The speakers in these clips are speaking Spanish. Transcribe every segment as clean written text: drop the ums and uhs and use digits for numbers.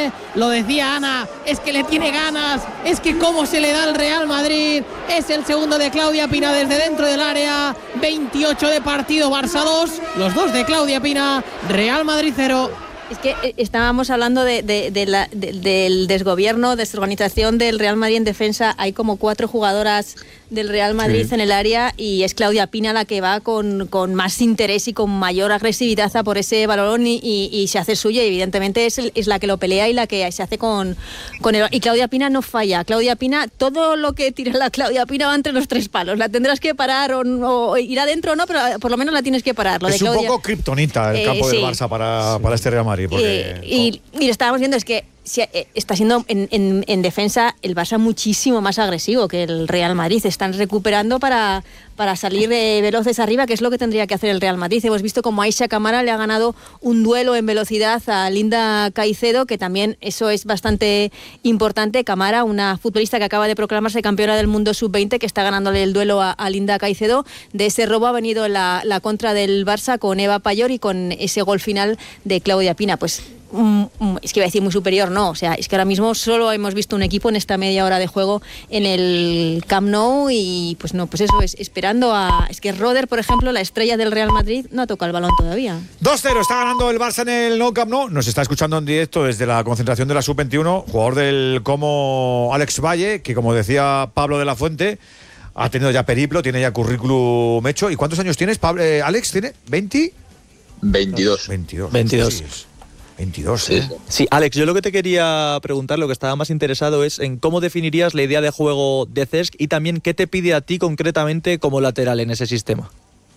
Lo decía Ana, es que le tiene ganas, es que cómo se le da al Real Madrid. Es el segundo de Claudia Pina desde dentro del área. 28 de partido, Barça 2, los dos de Claudia Pina, Real Madrid 0. Es que estábamos hablando del desgobierno, desorganización del Real Madrid en defensa. Hay como 4 jugadoras del Real Madrid en el área y es Claudia Pina la que va con más interés y con mayor agresividad a por ese balón y se hace suya, y evidentemente es la que lo pelea y la que se hace con el... Y Claudia Pina no falla. Claudia Pina, todo lo que tira la Claudia Pina va entre los 3 palos. La tendrás que parar o ir adentro o no, pero por lo menos la tienes que parar. Lo es de Claudia, un poco kriptonita el campo del Barça para este Real Madrid. Porque, y lo estábamos viendo, es que está siendo en defensa el Barça muchísimo más agresivo que el Real Madrid. Están recuperando para salir veloces arriba, que es lo que tendría que hacer el Real Madrid. Hemos visto como Aisha Camara le ha ganado un duelo en velocidad a Linda Caicedo, que también eso es bastante importante. Camara, una futbolista que acaba de proclamarse campeona del mundo sub-20, que está ganándole el duelo a Linda Caicedo. De ese robo ha venido la contra del Barça con Eva Payor y con ese gol final de Claudia Pina. Pues es que iba a decir muy superior, no, o sea, es que ahora mismo solo hemos visto un equipo en esta media hora de juego en el Camp Nou y pues no, pues eso es esperando es que Roder, por ejemplo, la estrella del Real Madrid, no ha tocado el balón todavía. 2-0 está ganando el Barça en el Nou Camp Nou. Nos está escuchando en directo desde la concentración de la Sub-21, jugador del Como Alex Valle, que como decía Pablo de la Fuente, ha tenido ya periplo, tiene ya currículum hecho. ¿Y cuántos años tienes, Alex? ¿Tiene 20? 22. 22, sí. Sí, Alex, yo lo que te quería preguntar, lo que estaba más interesado es en cómo definirías la idea de juego de Cesc y también qué te pide a ti concretamente como lateral en ese sistema.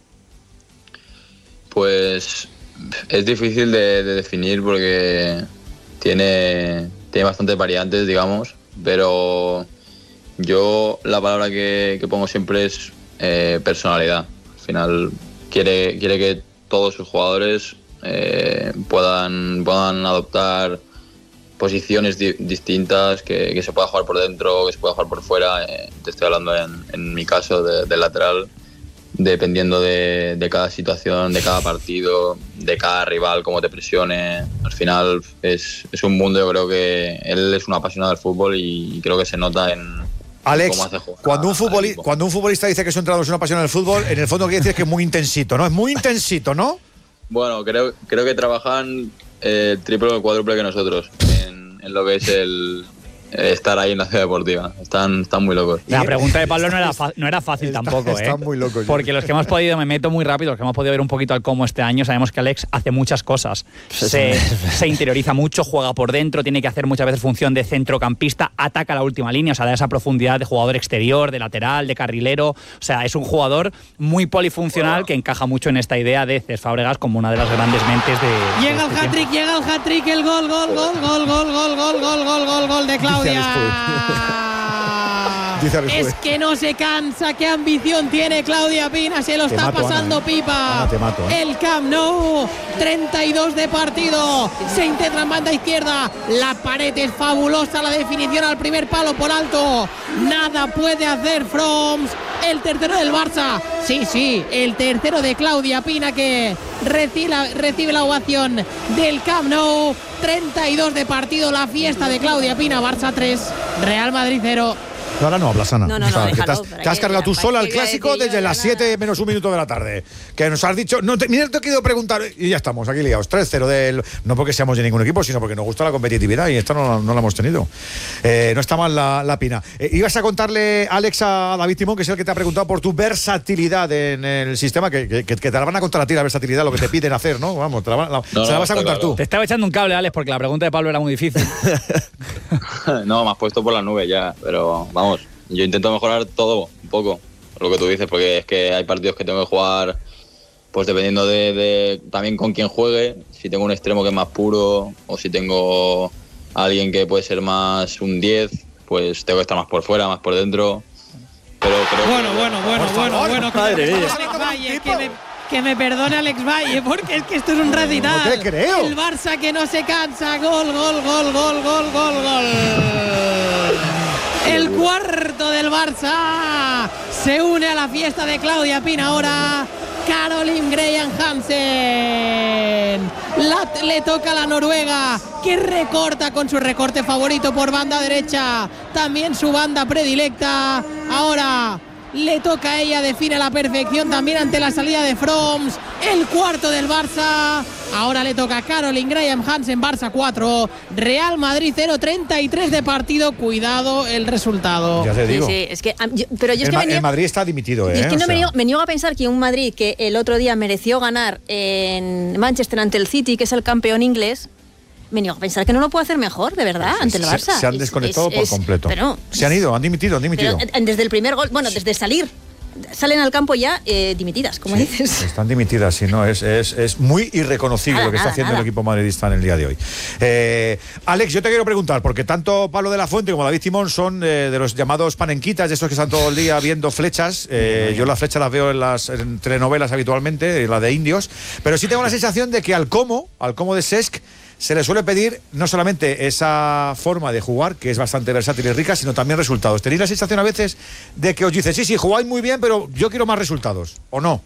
Pues es difícil de definir porque tiene bastantes variantes, digamos, pero yo la palabra que pongo siempre es personalidad. Al final quiere que todos sus jugadores puedan adoptar posiciones distintas, que se pueda jugar por dentro, que se pueda jugar por fuera. Te estoy hablando en mi caso del lateral, dependiendo de cada situación, de cada partido, de cada rival, cómo te presione. Al final es un mundo, yo creo que él es un apasionado del fútbol y creo que se nota en Alex, cómo hace jugar cuando un futbolista dice que su entrenador es una apasionado del fútbol, en el fondo quiere decir que es muy intensito, ¿no? Es muy intensito, ¿no? Bueno, creo que trabajan triple o cuádruple que nosotros en lo que es el estar ahí en la ciudad deportiva. Están muy locos. La pregunta de Pablo no era fácil tampoco, Están muy locos. Porque los que hemos podido, me meto muy rápido, los que hemos podido ver un poquito al cómo este año, sabemos que Alex hace muchas cosas. Se interioriza mucho, juega por dentro, tiene que hacer muchas veces función de centrocampista, ataca la última línea, o sea, da esa profundidad de jugador exterior, de lateral, de carrilero. O sea, es un jugador muy polifuncional que encaja mucho en esta idea de Cesc Fábregas como una de las grandes mentes de... Llega el hat-trick, el gol de Claudia. Es que no se cansa, qué ambición tiene Claudia Pina, se lo está pasando pipa. El Camp Nou, 32 de partido, se integra en banda izquierda, la pared es fabulosa, la definición al primer palo por alto, nada puede hacer Froms. El tercero del Barça, sí, el tercero de Claudia Pina, que recibe la ovación del Camp Nou. 32 de partido, la fiesta de Claudia Pina. Barça 3, Real Madrid 0. Ahora no hablas, Ana. No, déjalo, te has cargado tú sola el clásico desde las 7 menos un minuto de la tarde. Que nos has dicho... Mira, te he querido preguntar y ya estamos aquí liados. 3-0 del... No porque seamos de ningún equipo, sino porque nos gusta la competitividad y esta no la hemos tenido. No está mal la Pina. Ibas a contarle, Alex, a David Timón, que es el que te ha preguntado por tu versatilidad en el sistema, que te la van a contar a ti, la versatilidad, lo que te piden hacer, ¿no? Vamos, se la vas a contar tú. Te estaba echando un cable, Alex, porque la pregunta de Pablo era muy difícil. No, me has puesto por la nube ya, pero vamos, yo intento mejorar todo un poco, lo que tú dices, porque es que hay partidos que tengo que jugar pues dependiendo de también con quién juegue, si tengo un extremo que es más puro o si tengo a alguien que puede ser más un 10, pues tengo que estar más por fuera, más por dentro. Pero Bueno, madre mía. Que me perdone Alex Valle, porque es que esto es un recital. No te creo. El Barça que no se cansa. Gol. El cuarto del Barça se une a la fiesta de Claudia Pina ahora. Caroline Graham Hansen Le toca a la Noruega, que recorta con su recorte favorito por banda derecha. También su banda predilecta. Ahora le toca a ella, define a la perfección también ante la salida de Froms. El cuarto del Barça. Ahora le toca a Caroline Graham Hansen. Barça 4, Real Madrid 0, 33 de partido. Cuidado el resultado. Ya te digo. Sí, es que, pero yo es que el Madrid está dimitido. Es que me niego a pensar que un Madrid que el otro día mereció ganar en Manchester ante el City, que es el campeón inglés, me niego a pensar que no lo puede hacer mejor, de verdad, ante el Barça. Se han desconectado por completo. Pero, se han ido, han dimitido. Desde el primer gol, bueno, desde salir. Salen al campo ya dimitidas, como dices. Están dimitidas, sí, no, es muy irreconocible lo que está haciendo el equipo madridista en el día de hoy. Alex, yo te quiero preguntar, porque tanto Pablo de la Fuente como David Timón son de los llamados panenquitas, de estos que están todo el día viendo flechas. Yo las flechas las veo en telenovelas habitualmente, la de indios, pero sí tengo la sensación de que al Como de Cesc, se le suele pedir no solamente esa forma de jugar, que es bastante versátil y rica, sino también resultados. ¿Tenéis la sensación a veces de que os dicen, sí, jugáis muy bien, pero yo quiero más resultados, o no?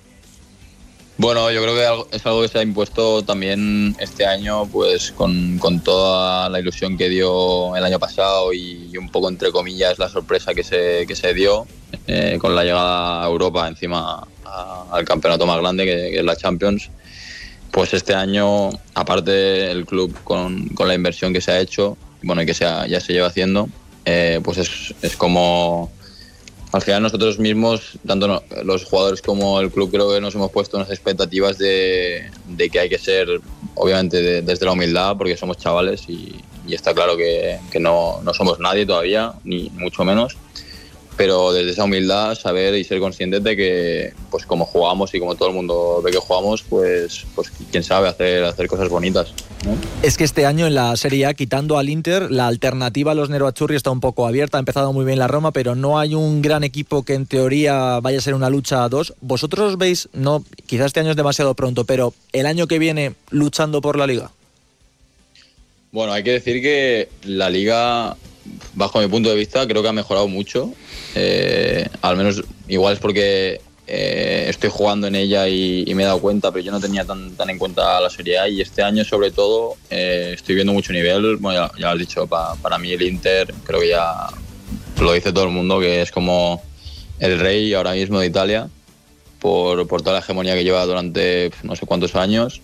Bueno, yo creo que es algo que se ha impuesto también este año, pues con toda la ilusión que dio el año pasado y un poco, entre comillas, la sorpresa que se dio con la llegada a Europa, encima al campeonato más grande, que es la Champions. Pues este año, aparte el club con la inversión que se ha hecho, bueno, y que ya se lleva haciendo, pues es como, al final nosotros mismos, tanto los jugadores como el club, creo que nos hemos puesto unas expectativas de que hay que ser, obviamente, desde la humildad, porque somos chavales y está claro que no somos nadie todavía, ni mucho menos. Pero desde esa humildad, saber y ser conscientes de que, pues como jugamos y como todo el mundo ve que jugamos, pues quién sabe, hacer cosas bonitas, ¿no? Es que este año en la Serie A, quitando al Inter, la alternativa a los Nerazzurri está un poco abierta. Ha empezado muy bien la Roma, pero no hay un gran equipo que en teoría vaya a ser una lucha a dos. ¿Vosotros veis, no, quizás este año es demasiado pronto, pero el año que viene luchando por la Liga? Bueno, hay que decir que la Liga, bajo mi punto de vista, creo que ha mejorado mucho. Al menos igual es porque estoy jugando en ella y me he dado cuenta, pero yo no tenía tan en cuenta la Serie A, y este año sobre todo estoy viendo mucho nivel. Bueno, ya lo has dicho, para mí el Inter, creo que ya lo dice todo el mundo, que es como el rey ahora mismo de Italia por toda la hegemonía que lleva durante no sé cuántos años,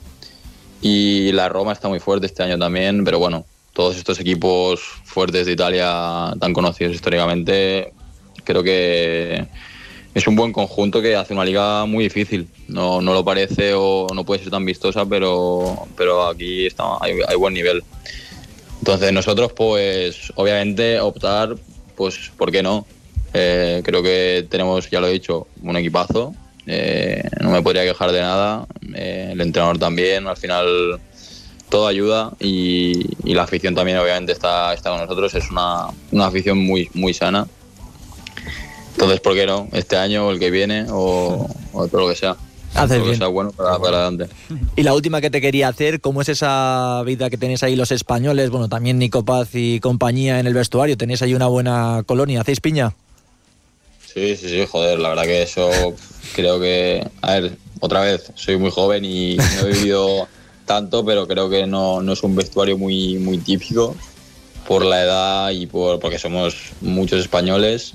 y la Roma está muy fuerte este año también, pero bueno, todos estos equipos fuertes de Italia tan conocidos históricamente, creo que es un buen conjunto que hace una liga muy difícil. No lo parece o no puede ser tan vistosa, pero aquí hay buen nivel. Entonces nosotros, pues obviamente optar, pues ¿por qué no? Creo que tenemos, ya lo he dicho, un equipazo. No me podría quejar de nada. El entrenador también, al final todo ayuda, y la afición también obviamente está con nosotros. Es una afición muy, muy sana. Entonces, ¿por qué no? Este año o el que viene o todo lo que sea. Haces todo lo bien. que sea bueno para adelante. Y la última que te quería hacer, ¿cómo es esa vida que tenéis ahí los españoles? Bueno, también Nico Paz y compañía en el vestuario. ¿Tenéis ahí una buena colonia? ¿Hacéis piña? Sí, joder, la verdad que eso creo que... A ver, otra vez, soy muy joven y no he vivido tanto, pero creo que no es un vestuario muy, muy típico por la edad y porque somos muchos españoles.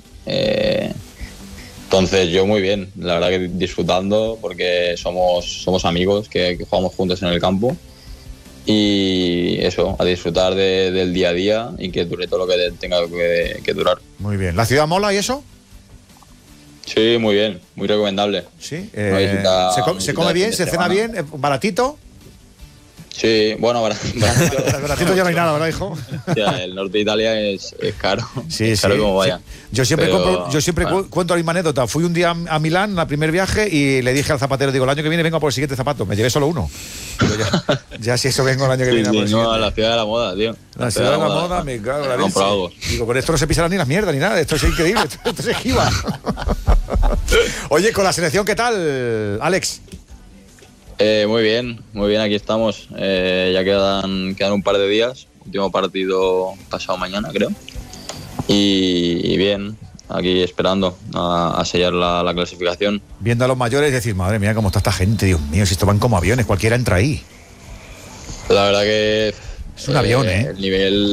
Entonces yo muy bien, la verdad que disfrutando, porque somos amigos que jugamos juntos en el campo, y eso, a disfrutar del día a día y que dure todo lo que tenga que durar. Muy bien. ¿La ciudad mola y eso? Sí, muy bien, muy recomendable. Sí. ¿Se come bien? ¿Se cena bien? ¿Baratito? Sí, bueno, baratito ya no hay nada, ¿verdad, hijo? Ya, el norte de Italia es caro. Sí, es caro como vaya. Yo siempre cuento la misma anécdota. Fui un día a Milán, al primer viaje, y le dije al zapatero, digo, el año que viene vengo por el siguiente zapato. Me llevé solo uno. Ya si eso vengo el año que viene. Sí, no, a la ciudad de la moda, tío. La ciudad de la moda, me cago en la leche. Digo, con esto no se pisarán ni las mierdas ni nada. Esto es increíble, esto se esquiva. Oye, con la selección, ¿qué tal, Alex? Muy bien, aquí estamos. Ya quedan un par de días. Último partido pasado mañana, creo. Y bien, aquí esperando a sellar la clasificación. Viendo a los mayores y decir, madre mía, cómo está esta gente, Dios mío, si esto van como aviones, cualquiera entra ahí. La verdad que es un avión, ¿eh? El nivel